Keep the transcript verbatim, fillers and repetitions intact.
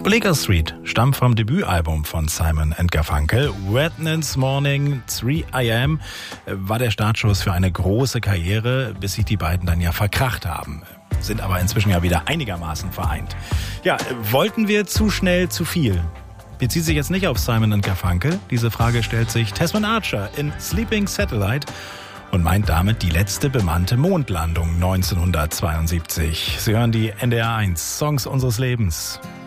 Bleecker Street stammt vom Debütalbum von Simon and Garfunkel. Wednesday Morning, three a.m. war der Startschuss für eine große Karriere, bis sich die beiden dann ja verkracht haben. Sind aber inzwischen ja wieder einigermaßen vereint. Ja, wollten wir zu schnell zu viel? Bezieht sich jetzt nicht auf Simon and Garfunkel. Diese Frage stellt sich Tesman Archer in Sleeping Satellite und meint damit die letzte bemannte Mondlandung neunzehnhundertzweiundsiebzig. Sie hören die N D R eins Songs unseres Lebens.